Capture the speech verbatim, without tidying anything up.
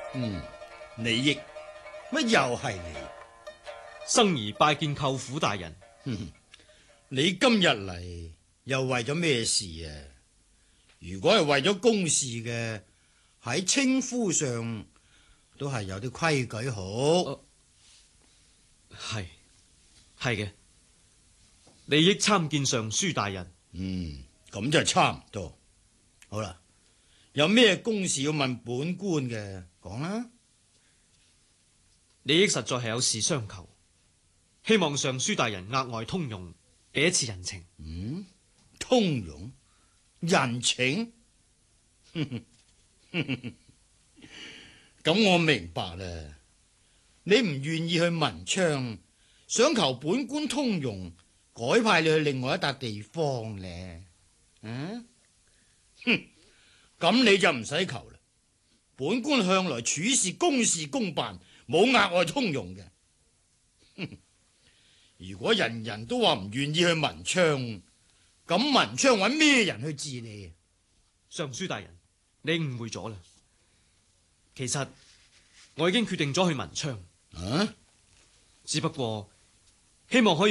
嗯，李益，乜又係你？ 生兒拜見舅父大人。 哼，你今日嚟又為咗咩事啊？如果係為咗公事嘅，喺稱呼上都係有啲規矩好。 係係嘅，利益參見上書大人。 嗯，咁就差唔多。好啦，有咩公事要問本官嘅，講啦。 利益實在係有事相求，希望上書大人額外通融，俾一次人情。 嗯，通融人情。咁我明白啦，你唔願意去文昌，想求本官通融，改派你去另外一笪地方咧。嗯，哼，咁你就唔使求啦。本官向來處事公事公辦，冇額外通融嘅。如果人人都話唔願意去文昌，咁文昌揾咩人去治理？ 上書大人，你誤會咗啦。其實我已經決定咗去文昌， 啊， 只不過希望可以